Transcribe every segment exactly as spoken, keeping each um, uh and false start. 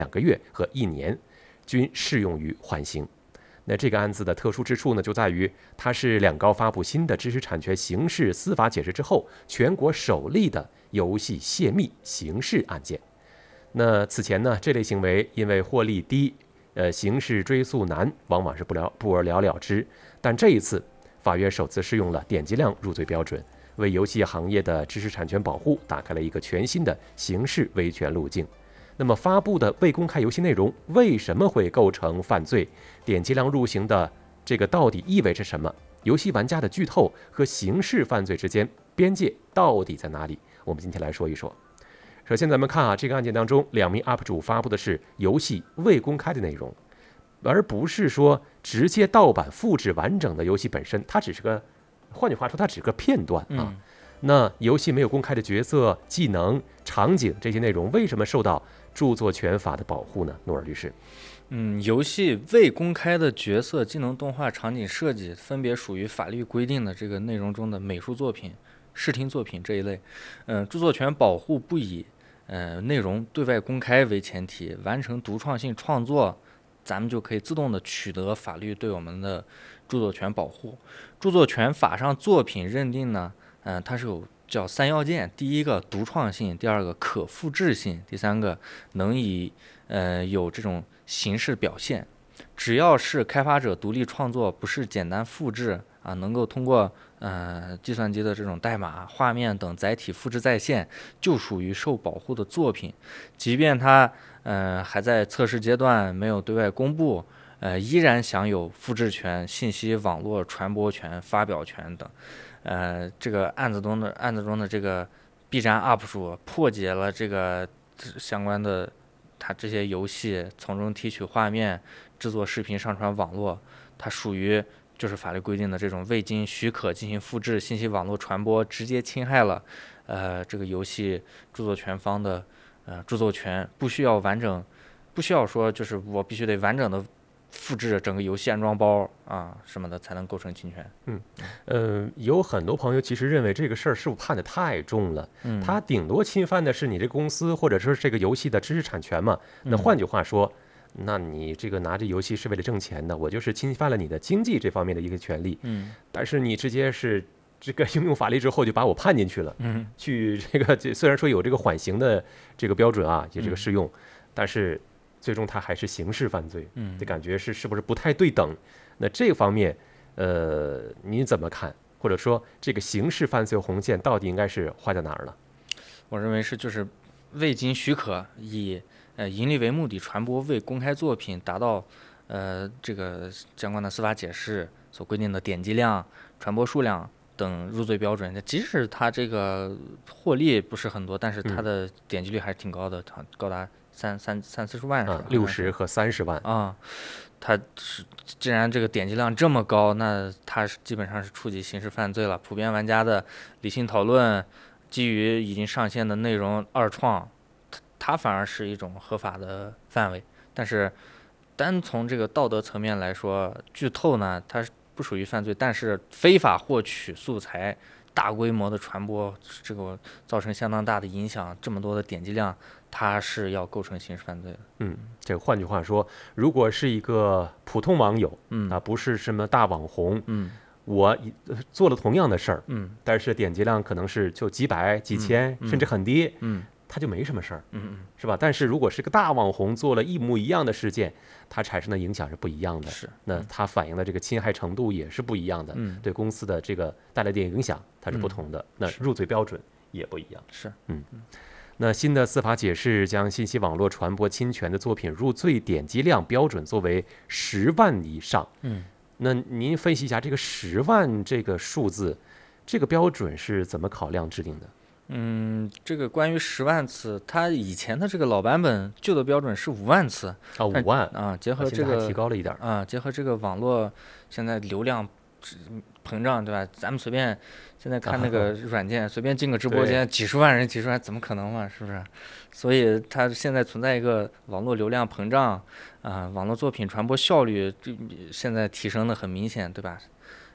两个月和一年，均适用于缓刑。那这个案子的特殊之处呢，就在于它是两高发布新的知识产权刑事司法解释之后，全国首例的游戏泄密刑事案件。那此前呢，这类行为因为获利低，呃，刑事追诉难，往往是不了不了了之。但这一次，法院首次适用了点击量入罪标准，为游戏行业的知识产权保护打开了一个全新的刑事维权路径。那么发布的未公开游戏内容为什么会构成犯罪？点击量入刑的这个到底意味着什么？游戏玩家的剧透和刑事犯罪之间边界到底在哪里？我们今天来说一说。首先咱们看啊，这个案件当中，两名 U P 主发布的是游戏未公开的内容，而不是说直接盗版复制完整的游戏本身，它只是个，换句话说，它只是个片段啊。嗯那游戏没有公开的角色、技能、场景这些内容，为什么受到著作权法的保护呢？诺尔律师。 嗯，游戏未公开的角色、技能、动画、场景设计，分别属于法律规定的这个内容中的美术作品、视听作品这一类。嗯，著作权保护不以呃内容对外公开为前提，完成独创性创作，咱们就可以自动的取得法律对我们的著作权保护。著作权法上作品认定呢？嗯、呃，它是有叫三要件：第一个独创性，第二个可复制性，第三个能以呃有这种形式表现。只要是开发者独立创作，不是简单复制啊，能够通过呃计算机的这种代码、画面等载体复制再现，就属于受保护的作品。即便它呃还在测试阶段，没有对外公布，呃依然享有复制权、信息网络传播权、发表权等。呃，这个案子中的案子中的这个 B 站 U P 主破解了这个相关的他这些游戏，从中提取画面、制作视频上传网络，它属于就是法律规定的这种未经许可进行复制、信息网络传播，直接侵害了呃这个游戏著作权方的呃著作权，不需要完整，不需要说就是我必须得完整的复制整个游戏安装包啊什么的才能构成侵权。 嗯，呃，有很多朋友其实认为这个事儿是不是判得太重了？嗯，他顶多侵犯的是你这公司或者说是这个游戏的知识产权嘛。那换句话说，嗯、那你这个拿着游戏是为了挣钱的，我就是侵犯了你的经济这方面的一个权利。嗯，但是你直接是这个应用法律之后就把我判进去了。嗯，去这个虽然说有这个缓刑的这个标准啊，也这个适用，嗯、但是。最终它还是刑事犯罪，嗯，这感觉是是不是不太对等？那这个方面，呃，您怎么看？或者说，这个刑事犯罪红线到底应该是画在哪儿了？ 我认为是就是未经许可以呃盈利为目的传播未公开作品，达到呃这个相关的司法解释所规定的点击量、传播数量等入罪标准。即使它这个获利不是很多，但是它的点击率还是挺高的，它高达。三三三四十万是吧？ 六十和三十万啊，它是既然这个点击量这么高，那它是基本上是触及刑事犯罪了。普遍玩家的理性讨论，基于已经上线的内容二创，它它反而是一种合法的范围。但是单从这个道德层面来说，剧透呢，它不属于犯罪，但是非法获取素材。大规模的传播，这个造成相当大的影响，这么多的点击量，它是要构成刑事犯罪的。 嗯，这个换句话说，如果是一个普通网友，嗯啊，不是什么大网红，嗯，我做了同样的事儿，嗯，但是点击量可能是就几百、几千，嗯、甚至很低，嗯。他就没什么事儿，嗯嗯，是吧？但是如果是个大网红做了一模一样的事件，它产生的影响是不一样的， 是。 那它反映的这个侵害程度也是不一样的，嗯，对公司的这个带来的影响它是不同的，嗯、那入罪标准也不一样， 是， 嗯。那新的司法解释将信息网络传播侵权的作品入罪点击量标准作为十万以上，嗯，那您分析一下这个十万这个数字，这个标准是怎么考量制定的？ 嗯，这个关于十万次，它以前的这个老版本旧的标准是五万次啊，五万啊，结合这个提高了一点啊，结合这个网络现在流量膨胀，对吧？咱们随便现在看那个软件，啊、随便进个直播间，几十万人，几十万怎么可能嘛？是不是？所以它现在存在一个网络流量膨胀啊，网络作品传播效率这现在提升的很明显，对吧？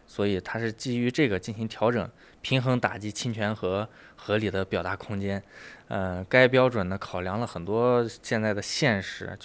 所以它是基于这个进行调整，平衡打击侵权和合理的表达空间。呃，该标准呢考量了很多现在的现实，